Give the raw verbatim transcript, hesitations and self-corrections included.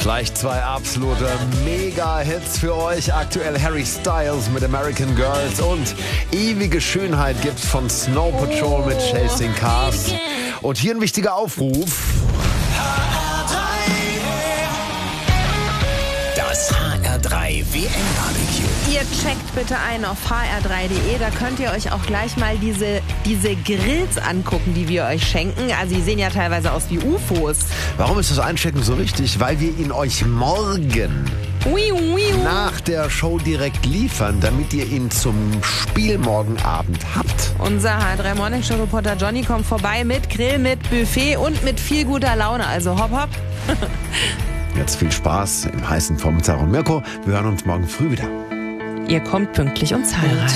Gleich zwei absolute Mega-Hits für euch. Aktuell Harry Styles mit American Girls und Ewige Schönheit gibt's von Snow Patrol mit Chasing Cars. Und hier ein wichtiger Aufruf. Das H R drei W M-Barbecue. Ihr checkt bitte ein auf h r drei punkt d e, da könnt ihr euch auch gleich mal diese, diese Grills angucken, die wir euch schenken. Also die sehen ja teilweise aus wie U F Os. Warum ist das Einchecken so wichtig? Weil wir ihn euch morgen Ui, ui, ui. nach der Show direkt liefern, damit ihr ihn zum Spiel morgen Abend habt. Unser H R drei Morning Show Reporter Johnny kommt vorbei mit Grill, mit Buffet und mit viel guter Laune. Also hopp, hopp. Jetzt viel Spaß im heißen Vormittag und Mirko, wir hören uns morgen früh wieder. Ihr kommt pünktlich und zahlreich.